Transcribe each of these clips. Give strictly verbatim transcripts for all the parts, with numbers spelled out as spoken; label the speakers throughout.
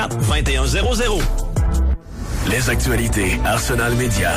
Speaker 1: vingt et un zéro zéro. Les actualités Arsenal Média.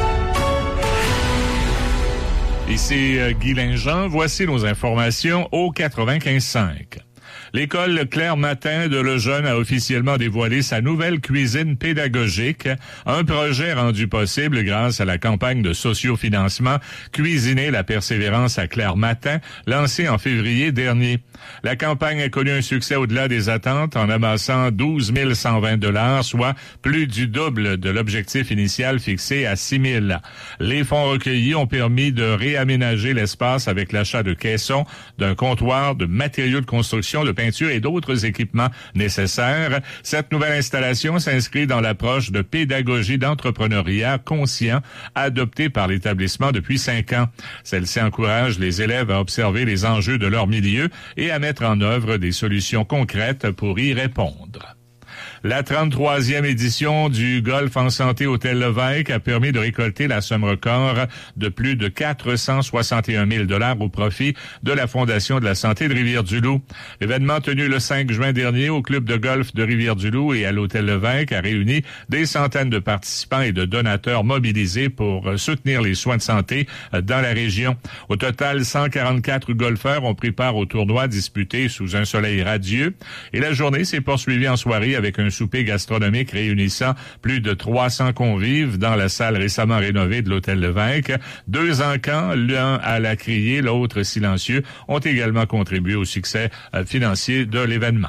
Speaker 2: Ici euh, Guy Linjean, voici nos informations au quatre-vingt-quinze cinq. L'école Claire Matin de Lejeune a officiellement dévoilé sa nouvelle cuisine pédagogique, un projet rendu possible grâce à la campagne de sociofinancement Cuisiner la persévérance à Claire Matin, lancée en février dernier. La campagne a connu un succès au-delà des attentes en amassant douze mille cent vingt dollars, soit plus du double de l'objectif initial fixé à six mille. Les fonds recueillis ont permis de réaménager l'espace avec l'achat de caissons, d'un comptoir, de matériaux de construction, de peinture et d'autres équipements nécessaires. Cette nouvelle installation s'inscrit dans l'approche de pédagogie d'entrepreneuriat conscient adoptée par l'établissement depuis cinq ans. Celle-ci encourage les élèves à observer les enjeux de leur milieu et à mettre en œuvre des solutions concrètes pour y répondre. La trente-troisième édition du Golf en santé Hôtel Lévesque a permis de récolter la somme record de plus de quatre cent soixante et un mille dollars au profit de la Fondation de la santé de Rivière-du-Loup. L'événement tenu le cinq juin dernier au club de golf de Rivière-du-Loup et à l'Hôtel Lévesque a réuni des centaines de participants et de donateurs mobilisés pour soutenir les soins de santé dans la région. Au total, cent quarante-quatre golfeurs ont pris part au tournoi disputé sous un soleil radieux et la journée s'est poursuivie en soirée avec un souper gastronomique réunissant plus de trois cents convives dans la salle récemment rénovée de l'Hôtel Lévesque. Deux encans, l'un à la criée, l'autre silencieux, ont également contribué au succès financier de l'événement.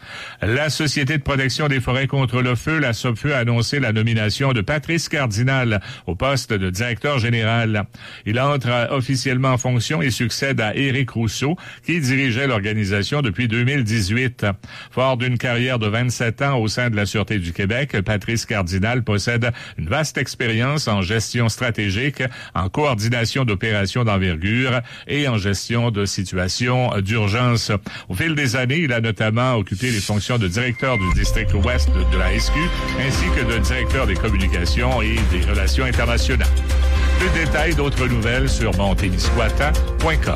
Speaker 2: La Société de protection des forêts contre le feu, la SOPFEU, a annoncé la nomination de Patrice Cardinal au poste de directeur général. Il entre officiellement en fonction et succède à Éric Rousseau, qui dirigeait l'organisation depuis deux mille dix-huit. Fort d'une carrière de vingt-sept ans au sein de la Sûreté du Québec, Patrice Cardinal possède une vaste expérience en gestion stratégique, en coordination d'opérations d'envergure et en gestion de situations d'urgence. Au fil des années, il a notamment occupé les fonctions de directeur du district ouest de la S Q, ainsi que de directeur des communications et des relations internationales. Plus de détails, d'autres nouvelles sur mon témiscouata point com.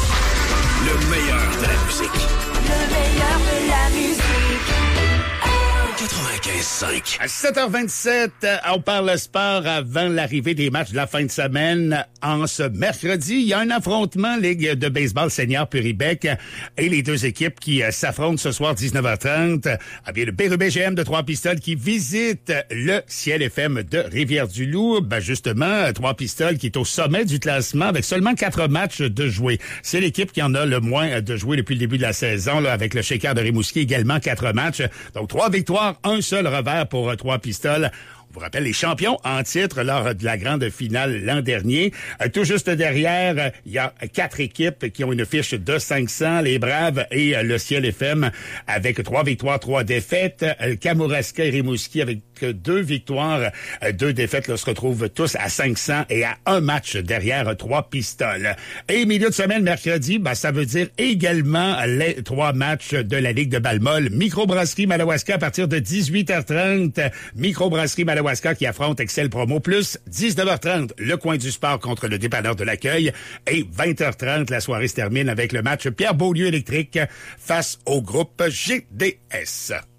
Speaker 1: Le meilleur de la musique.
Speaker 3: Le meilleur de la musique.
Speaker 1: quatre-vingt-quinze cinq.
Speaker 4: À sept heures vingt-sept, on parle sport avant l'arrivée des matchs de la fin de semaine. En ce mercredi, il y a un affrontement Ligue de baseball senior Puribec et les deux équipes qui euh, s'affrontent ce soir dix-neuf heures trente. Ah bien, le Bérubé G M de Trois-Pistoles qui visite le Ciel F M de Rivière-du-Loup. Ben justement, Trois-Pistoles qui est au sommet du classement avec seulement quatre matchs de jouer. C'est l'équipe qui en a le moins de jouer depuis le début de la saison, là, avec le Shaker de Rimouski également quatre matchs. Donc trois victoires, un seul revers pour euh, Trois-Pistoles. Je vous rappelle les champions en titre lors de la grande finale l'an dernier. Euh, tout juste derrière, euh, il y a quatre équipes qui ont une fiche de cinq cents, les Braves et euh, le Ciel F M avec trois victoires, trois défaites. Euh, Kamouraska et Rimouski avec euh, deux victoires, euh, deux défaites là, se retrouvent tous à cinq cents et à un match derrière euh, Trois-Pistoles. Et milieu de semaine, mercredi, ben, ça veut dire également les trois matchs de la Ligue de Balmol. Microbrasserie Madawaska à partir de dix-huit heures trente. Microbrasserie Madawaska qui affronte Excel Promo Plus, dix-neuf heures trente, le coin du sport contre le dépanneur de l'accueil et vingt heures trente, la soirée se termine avec le match Pierre Beaulieu électrique face au groupe G D S.